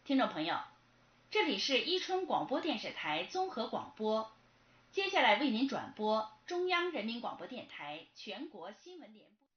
听众朋友，这里是伊春广播电视台综合广播，接下来为您转播中央人民广播电台全国新闻联播。